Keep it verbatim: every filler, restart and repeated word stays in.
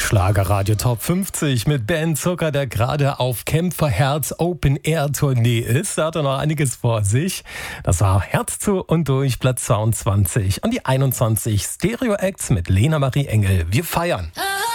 Schlagerradio Top fünfzig mit Ben Zucker, der gerade auf Kämpferherz Open Air Tournee ist. Da hat er noch einiges vor sich. Das war Herz zu und durch, Platz zweiundzwanzig. Und die einundzwanzig Stereo Acts mit Lena Marie Engel. Wir feiern.